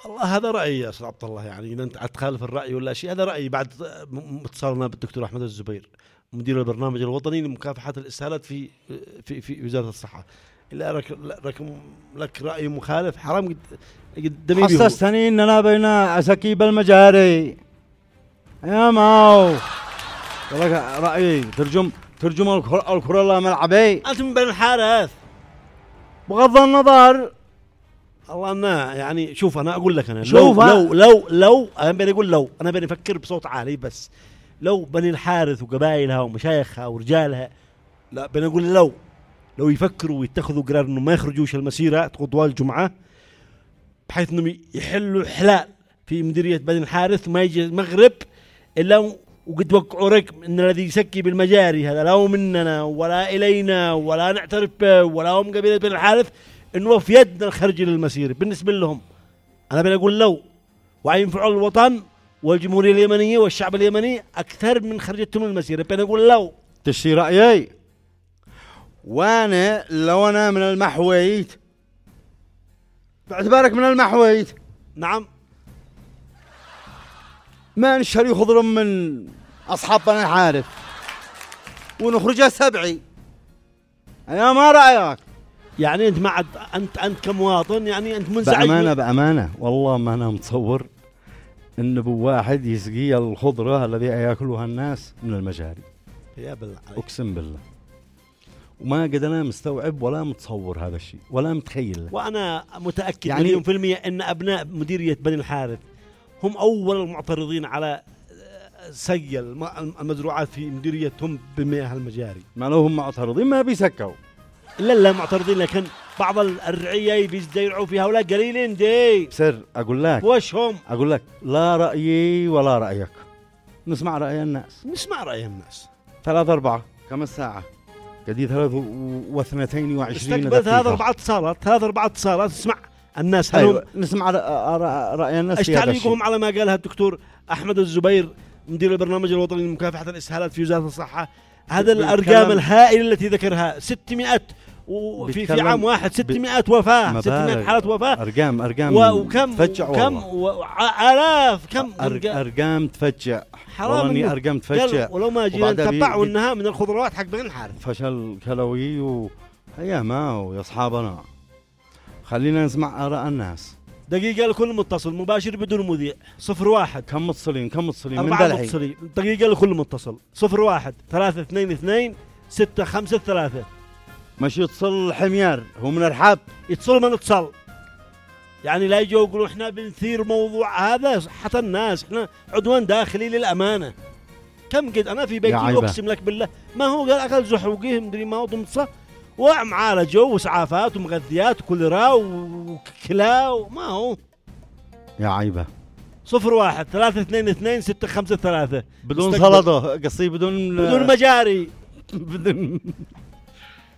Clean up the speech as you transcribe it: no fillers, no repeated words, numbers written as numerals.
والله هذا رأيي يا أستاذ عبد الله، يعني إذا أنت تخالف الرأي ولا شيء هذا رأيي بعد اتصالنا بالدكتور أحمد الزبير مدير البرنامج الوطني لمكافحة الإسهالات في وزارة الصحة. إلا لك رأي مخالف حرام قدامي. حسستني إننا بين أساكيب المجاري يا ماو. رأيي ترجم الكرة الله ملعبي. أنت من بين الحارث بغض النظر. الله أنا يعني شوف أنا أقول لك أنا شوف لو أنا بني أقول لو أنا بني أفكر بصوت عالي بس لو بني الحارث وقبائلها ومشايخها ورجالها لا بني أقول لو يفكروا ويتخذوا قرار إنه ما يخرجوش المسيرة طوال الجمعة بحيث إنهم يحلوا حلال في مديرية بني الحارث وما يجي المغرب إلا وقد وقعوا رقم إن الذي يسكي بالمجاري هذا لا هو مننا ولا إلينا ولا نعترف به ولا هم قبيلة بني الحارث إنه في يدنا الخرج للمسيرة. بالنسبة لهم أنا بنقول لو وينفعوا الوطن والجمهورية اليمنية والشعب اليمني أكثر من خرجتهم للمسيرة. بنقول لو تشتي رأيي وانا لو انا من المحويت باعتبارك من المحويت نعم ما نشتري خضر من اصحاب بني الحارث ونخرجها سبعي. يا ما رأيك؟ يعني انت ما انت كمواطن يعني انت منزعج بأمانة والله ما انا متصور ان بواحد يسقي الخضرة الذي ياكلها الناس من المجاري. يا بالله اقسم بالله وما قد انا مستوعب ولا متصور هذا الشيء ولا متخيل. وانا متاكد يعني مليون في المية ان ابناء مديريه بني الحارث هم اول المعترضين على سقي المزروعات في مديريتهم بمياه المجاري. ما لهم معترضين ما بيسكوا لا معترضين لكن بعض الرعيه بيزرعوا فيها ولا قليلين دي سر. اقول لك وش هم اقول لك لا رايي ولا رايك نسمع راي الناس. نسمع راي الناس 3-4 كم ساعه قديد 23 استقبلت هذا 4 اتصالات اسمع الناس هل أيوة. نسمع رأي الناس. ايش تعليقهم على ما قالها الدكتور أحمد الزبير مدير البرنامج الوطني لمكافحة الإسهالات في وزارة الصحة؟ هذا الأرقام الهائلة التي ذكرها 600 وفي عام واحد 600 وفاة 600 حالة وفاة. أرقام وكم تفجع وكم آلاف كم أرقام تفجع حرام أرقام تفجع. ولو ما جينا نتبعوا إنها من الخضروات حق بني الحارث فشل كلوي هيا ما هو يا أصحابنا. خلينا نسمع آراء الناس. دقيقة لكل متصل مباشر بدون مذيع 01. كم متصلين 4 متصلين دقيقة لكل متصل 01 322 653. مش يتصل الحميار هو من الرحاب يتصل من اتصل يعني لا يجوا يقولوا احنا بنثير موضوع هذا حتى الناس احنا عدوان داخلي للأمانة. كم قد انا في بيتي اقسم لك بالله ما هو قال اكل زحوقيه مدري ما هو ضمصه ومعالجه واسعافات ومغذيات وكوليرا وكلا وما هو يا عيبه. 01 322 653 بدون سلطه قصي بدون مجاري بدون